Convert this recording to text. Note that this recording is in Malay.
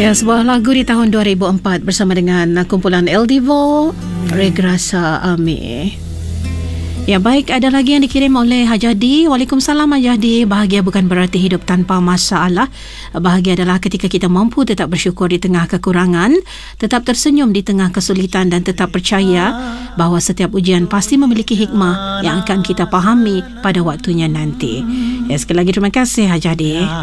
Ya, sebuah lagu di tahun 2004 bersama dengan kumpulan El Divo, Regrasa Ame. Ya, baik, ada lagi yang dikirim oleh Hajadi. Waalaikumsalam Hajadi. Bahagia bukan berarti hidup tanpa masalah. Bahagia adalah ketika kita mampu tetap bersyukur di tengah kekurangan, tetap tersenyum di tengah kesulitan dan tetap percaya bahawa setiap ujian pasti memiliki hikmah yang akan kita pahami pada waktunya nanti. Ya, sekali lagi terima kasih Hajadi.